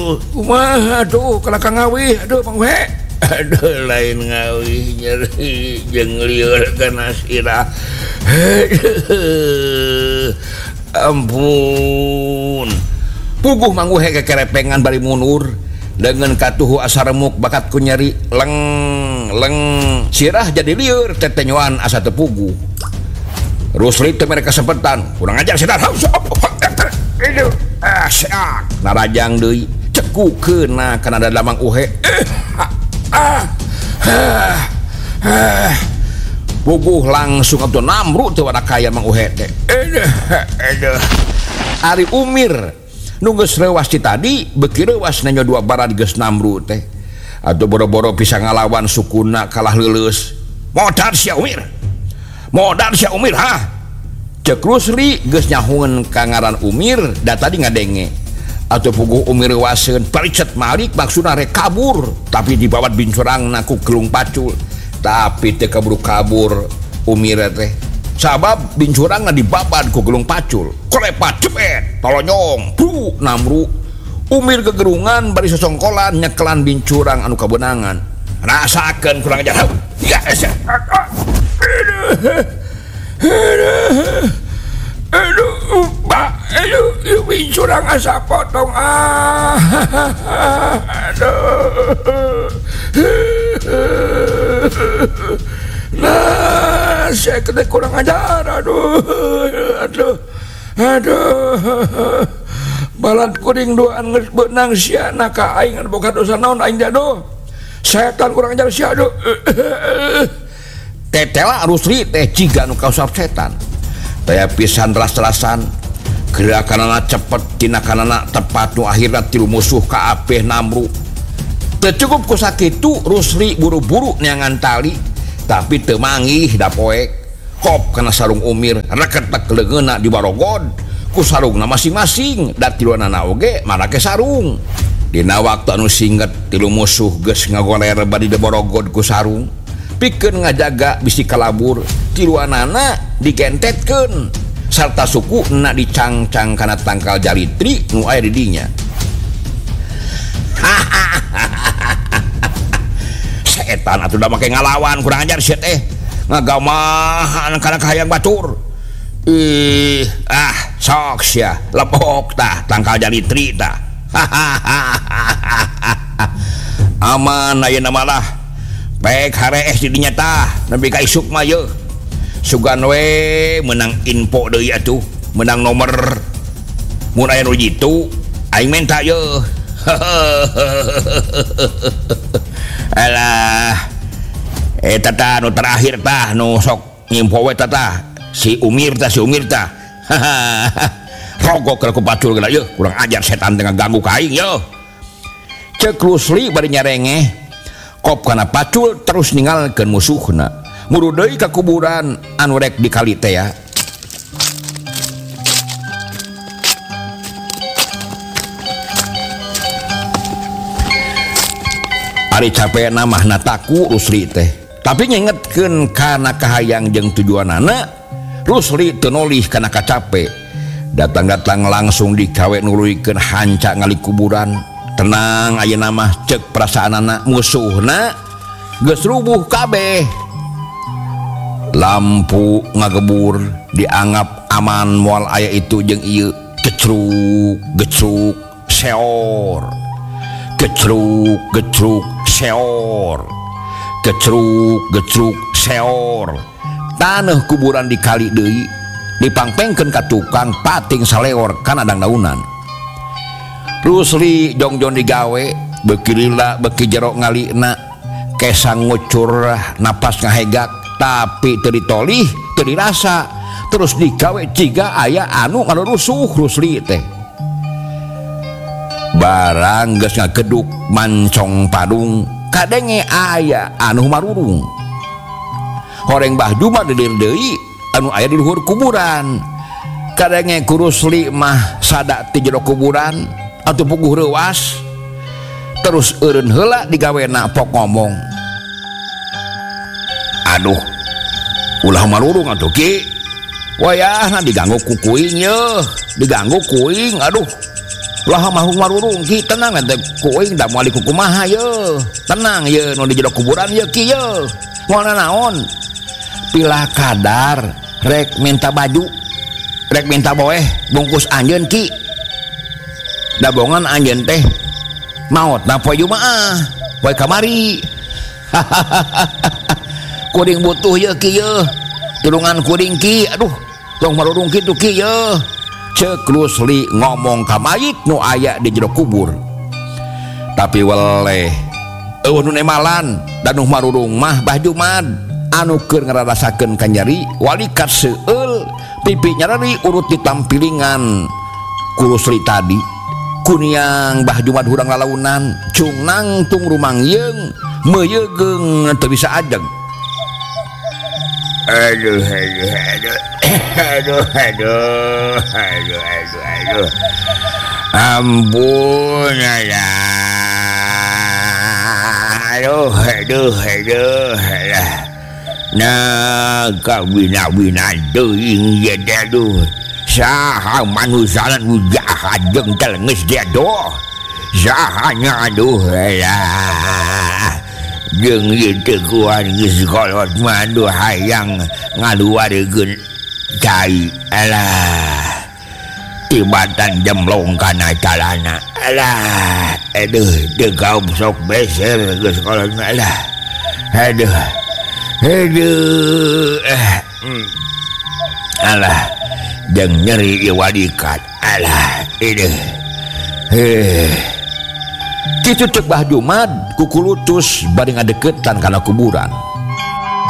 Aduh kalau Kang Ngawi aduh Mang We aduh lain ngawi nyeri jeung lieur kana sirah ampun puguh Mang We kekerepengan bari mundur dengan katuhu asa remuk bakat ku nyeri leng sirah jadi lieur tetenyoan asa teu puguh Rusli teu mere kasempetan kurang ajar sirah itu narajang deui cekukeuna kana dada Mang Uhe puguh langsung atuh namru teu wadah kaya Mang Uhe teh Ari Umir nu geus leuwas ti tadi beuki leuwas na dua bara di geus namru teh atuh boro-boro bisa ngalawan sukuna kalah leuleus modal sia Umir ha cek Rusli geus nyahoeun ka ngaran Umir da tadi ngadenge atuh puguh Umir waseun paricet malik maksudna rek kabur tapi dibawat bincurangna ku gelung pacul tapi teu kabur Umir teh sabab bincurangna dibabad ku gelung pacul kolepat cepet tolonyong pu namru Umir kegerungan bari sosongkolan nyekelan bincurang anu kabenangan rasakeun kurang ajar ya aduh bincurang asa potong nah saya kena kurang ajar aduh balat kuring doan geus beunang siana ka aing anu boga dosa naon aing jado setan kurang ajar sia aduh tetela Rusli teh ciga anu kausap setan daya pisan ras-rasan gerakanana cepet tinakanana tepat nu akhirna tilu musuh ka apeh namru teu cukup ku sakitu Rusli buru-buru neangan tali tapi teu manggih da poek kop kana sarung Umir reketek leungeunna di barogod ku sarungna masing-masing da tiluanana oge marake sarung dina waktu anu singget tilu musuh geus ngagoler badi di barogod ku sarung pikeun ngajaga bisi kalabur tiluanana digentetkeun sarta sukuna dicangcang kana tangkal jalitri nu aya di dinya setan atuh da make ngalawan kurang ajar sia teh ngagamahan kana kahayang batur sok sia lepok tah tangkal jalitri tah aman ayeuna malah baik harees di dinya tah nepi ka isuk mah yeuh sugan we menang info deui atuh menang nomor mun aya nu jitu aing minta yeuh alah eta tah nu terakhir tah nu sok ngimpo we tah si Umir tah rogok keur ku pacul geula yeuh kurang ajar setan teu ngaganggu ka aing yeuh ceuk Rusli bari nyarengeh kop kana pacul terus ninggalkeun musuhna muru deui ka kuburan anu rek di kali teh ya ari capena mah nataku Rusli teh tapi ngingetkeun kana kahayang jeung tujuanana Rusli teu nolih kana kacape datang-datang langsung dikawe nuluykeun hanca ngali kuburan tenang ayeuna mah ceuk perasaanana musuhna geus rubuh kabeh lampu ngagebur dianggap aman moal aya itu jeung ieu gecruk seor taneuh kuburan dikali deui dipangpengkeun ka tukang pating saleor kana dangdaunan Rusli jongjon digawe beuki lila beuki jero ngalina kesang ngucur napas ngahegak tapi teu ditolih teu dirasa terus digawe ciga aya anu ngarusuh Rusli teh barang geus ngageduk mancong padung kadenge aya anu marurung horeng Mbah Juma dedir deui anu aya di luhur kuburan kadenge ku Rusli mah sada ti jero kuburan atuh puguh reuwas terus eureun heula digawena pok ngomong aduh ulah marurung atuh ki wayahna diganggu ku kuing yeuh diganggu kuing aduh lah mah warurung ki tenang teh kuing da moal kumaha ye tenang ye nu di jero kuburan ye ki ye moal naon pilah kadar rek minta baju rek minta boeh bungkus anjeun ki dabongan anjeun teh maot na poe Jumaah poe kamari kuring butuh ye ki ye tulungan kuring ki aduh tong marurung kitu ki ye ceuk Rusli ngomong ka mayit nu aya di jero kubur tapi weleh eueuh nu nemalan dan nu marurung mah Bah Jumad anu keur ngararasakeun kanyari walikat seueul pipi nyarari urut ditampilingan ku Rusli tadi kuniang Bah Jumad hurang lalaunan cung nangtung rumangyeung meuyegeung teu bisa ajeg aduh ampun ya aduh nah kawina-wina teuing ye aduh saha manusalan ujahat jeung telenges dia doh sahanya aduh ya jeung ieu teu kuat geus kolot mah aduh hayang ngaluarkeun cai alah tibatan jemlong kana calana alah aduh teu kaum sok beser geus kolot mah alah aduh alah jeung nyeri ieu wadikat alah kitu ceuk Bah Jumad kukulutus bari ngadeukeutan kana kuburan